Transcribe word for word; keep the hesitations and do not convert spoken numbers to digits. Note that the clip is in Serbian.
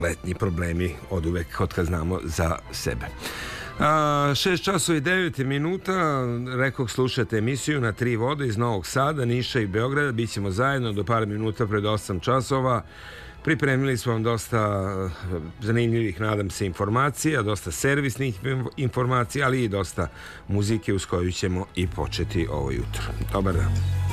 letnji problemi od uvek, od kad znamo za sebe. šest časova i devet minuta, rekoh, slušate emisiju Na tri vode iz Novog Sada, Niša i Beograda. Bićemo zajedno do par minuta pred osam časova. Pripremili smo vam dosta zanimljivih, nadam se, informacija, dosta servisnih informacija, ali i dosta muzike uz koju ćemo i početi ovo jutro. Dobar dan.